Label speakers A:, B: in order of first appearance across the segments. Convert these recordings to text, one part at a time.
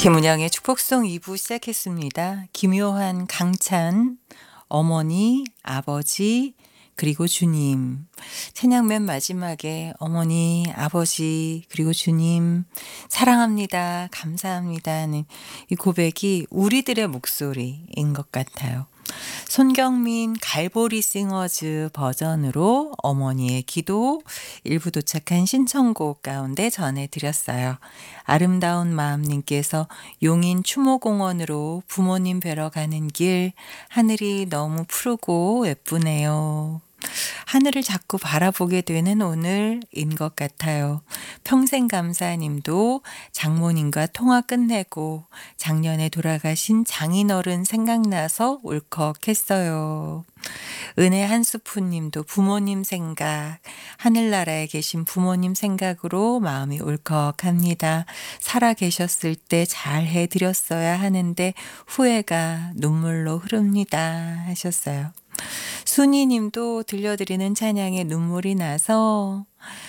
A: 김은영의 축복송 2부 시작했습니다. 김요한, 강찬, 어머니, 아버지, 그리고 주님. 찬양 맨 마지막에 어머니, 아버지, 그리고 주님, 사랑합니다, 감사합니다 하는 이 고백이 우리들의 목소리인 것 같아요. 손경민 갈보리 싱어즈 버전으로 어머니의 기도 일부 도착한 신청곡 가운데 전해드렸어요. 아름다운 마음님께서 용인 추모공원으로 부모님 뵈러 가는 길 하늘이 너무 푸르고 예쁘네요. 하늘을 자꾸 바라보게 되는 오늘인 것 같아요. 평생감사님도 장모님과 통화 끝내고 작년에 돌아가신 장인어른 생각나서 울컥했어요. 은혜 한수푸님도 부모님 생각, 하늘나라에 계신 부모님 생각으로 마음이 울컥합니다. 살아 계셨을 때 잘 해드렸어야 하는데 후회가 눈물로 흐릅니다 하셨어요. 순이님도 들려드리는 찬양에 눈물이 나서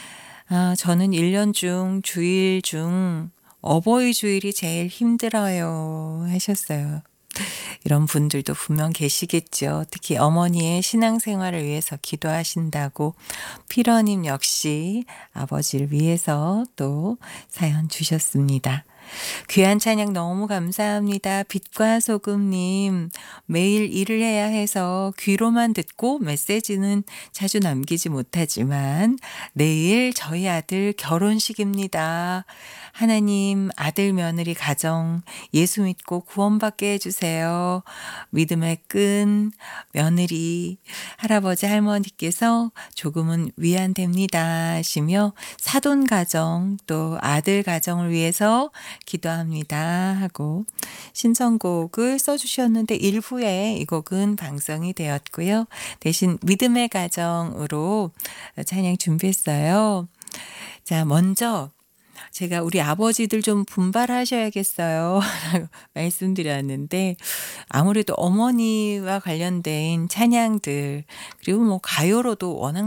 A: 저는 1년 중 주일 중 어버이 주일이 제일 힘들어요 하셨어요. 이런 분들도 분명 계시겠죠. 특히 어머니의 신앙생활을 위해서 기도하신다고 피러님 역시 아버지를 위해서 또 사연 주셨습니다. 귀한 찬양 너무 감사합니다. 빛과 소금님, 매일 일을 해야 해서 귀로만 듣고 메시지는 자주 남기지 못하지만 내일 저희 아들 결혼식입니다. 하나님 아들 며느리 가정 예수 믿고 구원받게 해주세요. 믿음의 끈 며느리 할아버지 할머니께서 조금은 위안됩니다 하시며 사돈 가정 또 아들 가정을 위해서 기도합니다 하고 신청곡을 써주셨는데 일부에 이 곡은 방송이 되었고요. 대신 믿음의 가정으로 찬양 준비했어요. 자, 먼저 제가 우리 아버지들 좀 분발하셔야겠어요 라고 말씀드렸는데 아무래도 어머니와 관련된 찬양들 그리고 뭐 가요로도 워낙